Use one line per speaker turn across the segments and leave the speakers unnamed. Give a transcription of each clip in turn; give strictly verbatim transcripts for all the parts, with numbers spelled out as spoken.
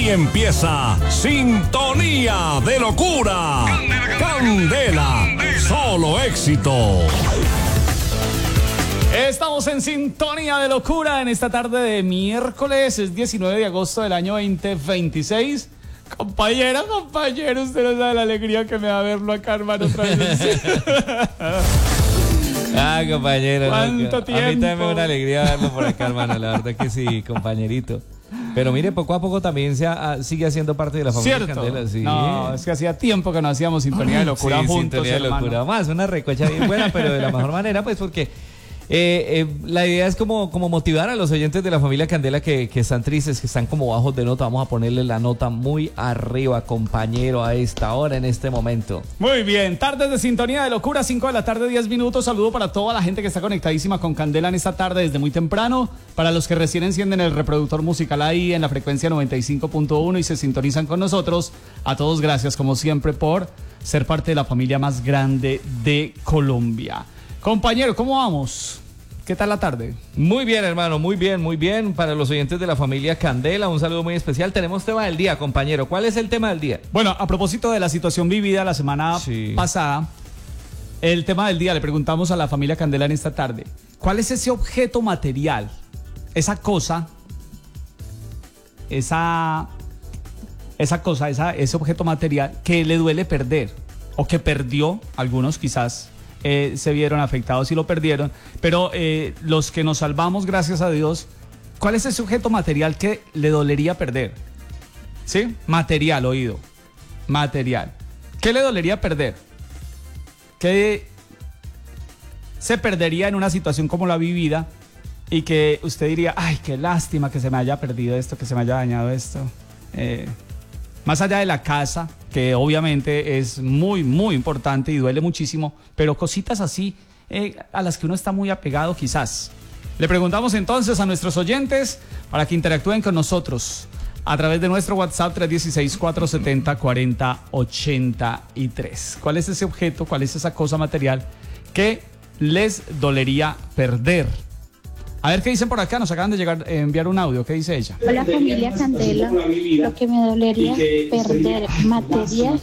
Aquí empieza Sintonía de Locura. Candela, solo éxito.
Estamos en Sintonía de Locura en esta tarde de miércoles, es diecinueve de agosto del año veinte veintiséis. Compañera, compañero, usted no sabe la alegría que me da verlo acá, hermano, otra vez.
Ah, compañero.
¿Cuánto
no,
tiempo?
A mí también me da una alegría verlo por acá, hermano. La verdad que sí, compañerito. Pero mire, poco a poco también se ha, sigue haciendo parte de la familia
¿Cierto?
Candela. Sí.
No, es que hacía tiempo que no hacíamos Sintonía de Locura
sí,
juntos,
Sintonía de
hermano.
Locura. Más, una recocha bien buena, pero de la mejor manera, pues porque eh, eh, la idea es como, como motivar a los oyentes de la familia Candela que, que están tristes, que están como bajos de nota. Vamos a ponerle la nota muy arriba, compañero, a esta hora, en este momento.
Muy bien, tardes de Sintonía de Locura, cinco de la tarde, diez minutos. Saludo para toda la gente que está conectadísima con Candela en esta tarde desde muy temprano. Para los que recién encienden el reproductor musical ahí en la frecuencia noventa y cinco punto uno y se sintonizan con nosotros, a todos gracias como siempre por ser parte de la familia más grande de Colombia. Compañero, ¿cómo vamos? ¿Qué tal la tarde?
Muy bien, hermano, muy bien, muy bien. Para los oyentes de la familia Candela, un saludo muy especial. Tenemos tema del día, compañero. ¿Cuál es el tema del día?
Bueno, a propósito de la situación vivida la semana sí. pasada, el tema del día le preguntamos a la familia Candela en esta tarde, ¿cuál es ese objeto material, esa cosa, esa, esa cosa, esa, ese objeto material que le duele perder o que perdió? Algunos quizás Eh, se vieron afectados y lo perdieron, pero eh, los que nos salvamos, gracias a Dios, ¿cuál es ese objeto material que le dolería perder? ¿Sí? Material, oído. Material. ¿Qué le dolería perder? ¿Qué se perdería en una situación como la vivida y que usted diría, ay, qué lástima que se me haya perdido esto, que se me haya dañado esto? Eh, más allá de la casa, que obviamente es muy, muy importante y duele muchísimo, pero cositas así eh, a las que uno está muy apegado quizás. Le preguntamos entonces a nuestros oyentes para que interactúen con nosotros a través de nuestro WhatsApp tres uno seis, cuatro siete cero, cuatro cero ocho tres. ¿Cuál es ese objeto, cuál es esa cosa material que les dolería perder? A ver qué dicen por acá, nos acaban de llegar, eh, enviar un audio, ¿qué dice ella?
Hola familia Candela, lo que me dolería perder material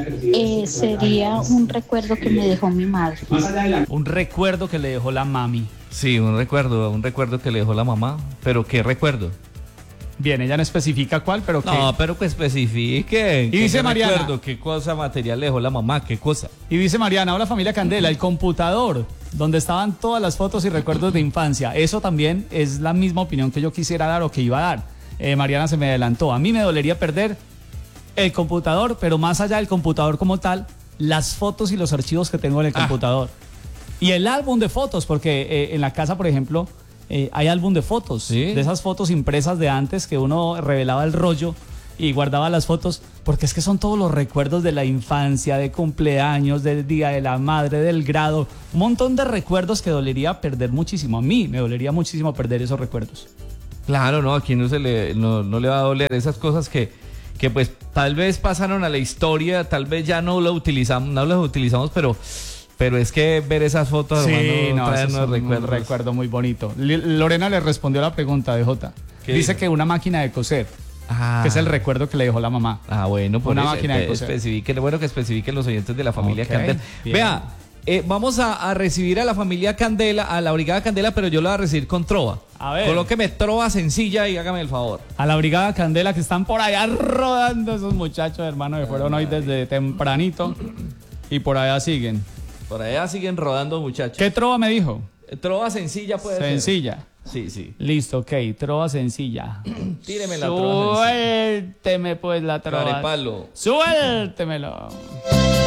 eh, sería un recuerdo que me dejó mi madre.
Un recuerdo que le dejó la mami.
Sí, un recuerdo, un recuerdo que le dejó la mamá, pero ¿qué recuerdo?
Bien, ella no especifica cuál, pero ¿qué?
No, pero que especifique.
Y dice Mariana,
recuerdo, ¿qué cosa material le dejó la mamá? ¿Qué cosa?
Y dice Mariana, hola familia Candela, el computador donde estaban todas las fotos y recuerdos de infancia. Eso también es la misma opinión que yo quisiera dar o que iba a dar. Eh, Mariana se me adelantó. A mí me dolería perder el computador, pero más allá del computador como tal, las fotos y los archivos que tengo en el ah. computador. Y el álbum de fotos, porque eh, en la casa, por ejemplo, eh, hay álbum de fotos. ¿Sí? De esas fotos impresas de antes que uno revelaba el rollo y guardaba las fotos, porque es que son todos los recuerdos de la infancia, de cumpleaños, del día de la madre, del grado, un montón de recuerdos que dolería perder muchísimo. A mí me dolería muchísimo perder esos recuerdos.
Claro, no, aquí no se le, no, no le va a doler esas cosas que, que pues tal vez pasaron a la historia, tal vez ya no lo utilizamos, no las utilizamos, pero pero es que ver esas fotos,
sí,
hermano,
no,
traernos recuerdos.
Un recuerdo muy bonito. Lorena le respondió a la pregunta de Jota. Dice dijo? que una máquina de coser. Ah. Que es el recuerdo que le dejó la mamá.
Ah, bueno, por
una
eso,
máquina de coser.
Especifiquen, bueno que especifiquen los oyentes de la familia okay, Candela.
Bien.
Vea, eh, vamos a, a recibir a la familia Candela, a la Brigada Candela, pero yo la voy a recibir con trova.
A ver.
Colóqueme trova sencilla y hágame el favor.
A la Brigada Candela que están por allá rodando esos muchachos, hermano, que fueron hoy desde tempranito y por allá siguen.
Por allá siguen rodando muchachos.
¿Qué trova me dijo?
Trova sencilla puede ser.
Sencilla.
Sí, sí.
Listo, ok, trova sencilla.
Tíreme la trova sencilla.
Suélteme pues la trova.
Carepalo.
Suéltemelo.